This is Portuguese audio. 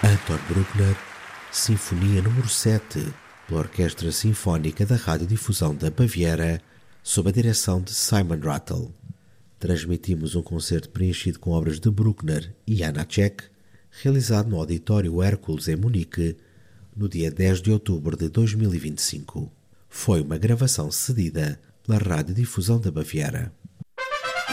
Anton Bruckner, Sinfonia número 7, pela Orquestra Sinfónica da Radiodifusão da Baviera, sob a direção de Simon Rattle. Transmitimos um concerto preenchido com obras de Bruckner e Janáček, realizado no Auditório Hércules em Munique, no dia 10 de outubro de 2025. Foi uma gravação cedida pela Radiodifusão da Baviera.